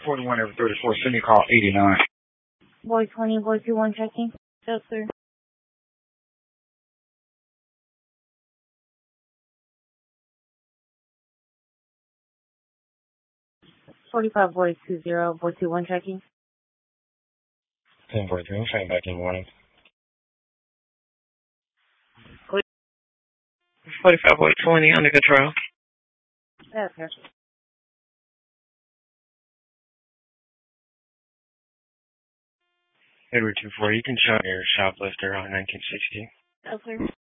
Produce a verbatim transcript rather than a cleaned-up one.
forty-one over thirty-four, send me a call eighty-nine. Boy twenty, boy two one checking. Yes, sir. forty-five, boy two zero, boy two one checking. ten forty-three, I'm trying back in the morning. forty-five, boy twenty, under control. Yes, sir. Edward two four, you can show your shoplifter on nineteen sixty. Yes, sir.